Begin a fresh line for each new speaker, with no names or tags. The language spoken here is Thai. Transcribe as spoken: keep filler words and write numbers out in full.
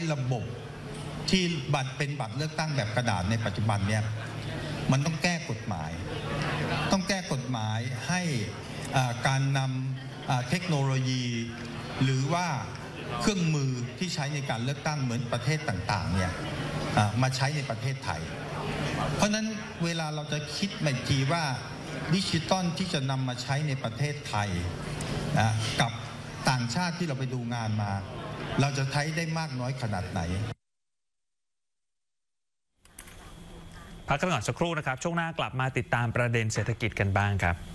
ระบบที่บัตรเป็นบัตรเลือกตั้งแบบกระดาษในปัจจุบันเนี่ยมันต้องแก้กฎหมายต้องแก้กฎหมายให้การนำเทคโนโลยีหรือว่าเครื่องมือที่ใช้ในการเลือกตั้งเหมือนประเทศต่างๆเนี่ยมาใช้ในประเทศไทยเพราะนั้นเวลาเราจะคิดใหม่ทีว่าดิจิตอลที่จะนำมาใช้ในประเทศไทยนะกับต่างชาติที่เราไปดูงานมาเราจะใช้ได้มากน้อยขนาดไหน
พักกันก่อนสักครู่นะครับช่วงหน้ากลับมาติดตามประเด็นเศรษฐกิจกันบ้างครับ